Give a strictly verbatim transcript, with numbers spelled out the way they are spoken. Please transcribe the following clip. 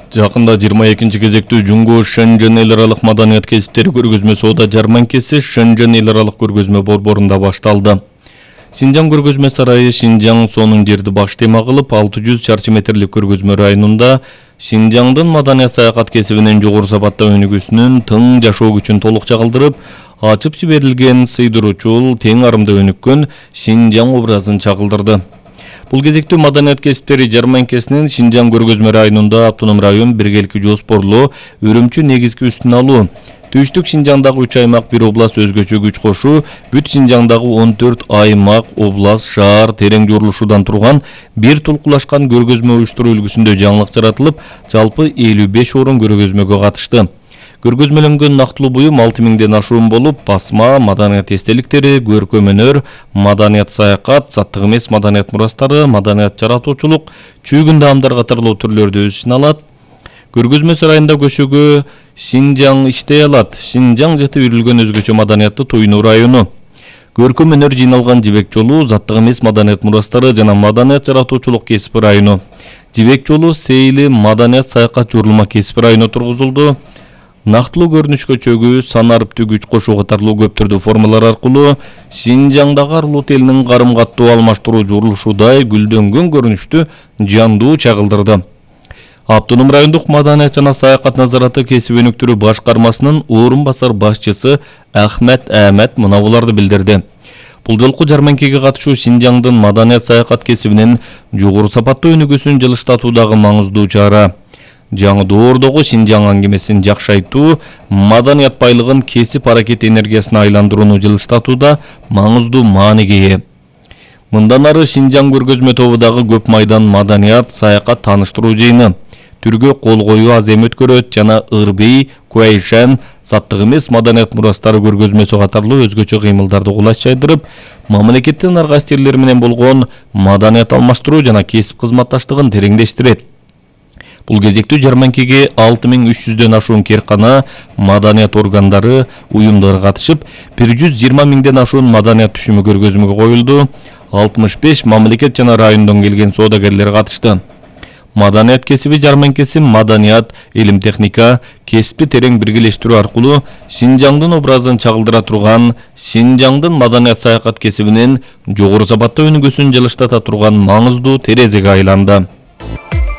Жакында жыйырма экинчи кезектүү Жуңгу Шэнжэн эл аралык маданият кесиптери көргөзмө соода жарманкеси Шэнжэн эл аралык көргөзмө борборунда башталды. Шинжаң көргөзмө сарайы Шинжаң сонун жерди баш тема кылып, алты жүз чарчы метрлик көргөзмө районунда Шинжаңдын маданият саякат кесибинин жогору сапатта өнүгүүсүнүн тың жашоо күчүн толук чагылдырып, ачып жиберилген сыйдыруучул, тең арымда өнүккөн Шинжаң образын чагылдырды. Бул кезектүү маданият кесиптери жарманкесинин Шинжаң көргөзмө районунда автоном район биргеликти жоспорлоо өрүмчү негизги үстүн алуу, Түштүк Шинжаңдагы үч аймак бир област өзгөчө күч кошуу, бүт Шинжаңдагы он төрт аймак, област, шаар терең журулушудан турган бир тулкулашкан көргөзмө уюштуруу үлгүсүндө жаңылык жаратылып, жалпы элүү беш орун көргөзмөгө катышты. Көргөзмөлөнгөн нактылуу буюм алты миңден ашуун болуп, басма, маданият эстеликтери, көркөм өнөр, маданият саякат, заттык эмес маданият мурастары, маданият жаратуучулук, чүйгүн даамдар катарлуу түрлөрдү өз ичине алат. Көргөзмө сарайында көчөгө Шинжаң иштей алат. Шинжаң жетип үрүлгөн өзгөчө маданиятты туйнуу району. Көркөм өнөр жыйналган Жибек жолу, заттык эмес маданият мурастары жана маданият жаратуучулук кесип району. Жибек жолу Сейли маданият саякат журулма кесип району тургузулду. Нактылуу көрүнүшкө чөгүү, сан арыптуу күч кошуу катарлуу көп түрдүү формалар аркылуу Шинжаңдагы арлут элинин карым каттуу алмаштыруу журулушудай гүлдөнгөн көрүнүштү жандуу чагылдырды. Автоном райондук маданият жана саякат назараты кесип өнүктүрүү башкармасынын орун басар башчысы Ахмет Ахмет мына буларды билдирди. Бул жолку жарманкеге катышуу Шинжаңдын маданият саякат кесибинин жогору сапаттуу өнүгүүсүн жылыштатуудагы маңыздуу чара. Жаңы доордогу Шинжаң аңгемесин жакшайтуу, маданият байлыгын кесип аракет энергиясына айландырууну жылыштатууда маңыздуу мааниге ээ. Мындан ары Шинжаң көргөзмө тобудагы көп майдан маданият саякат тааныштыруу жыйыны түргө кол коюу аз эми өткөрөт жана Ырбей, Куайшан, заттык эмес маданият мурастары көргөзмөсү катарлуу өзгөчө кыймылдарды кулаш жайдырып, мамлекеттин ар кайсы жерлери менен болгон маданият алмаштыруу жана кесип кызматташтыгын тереңдештирет. Бул кезектүү жарманкеге алты миң үч жүздөн ашуун керкана, маданият органдары, уюмдары катышып, бир жүз жыйырма миңден ашуун маданият түшүмү көргөзмөгө коюлду. алтымыш беш мамлекет жана райондон келген соодагерлер катышты. Маданият кесиби жарманкеси маданият, илим техника, кесипти терең биргелештирүү аркылуу Шинжаңдын образын чагылдыра турган, Шинжаңдын маданият саякат кесибинин жогору сапатта өнүгүүсүн жылыштата турган маңыздуу терезеге айланды.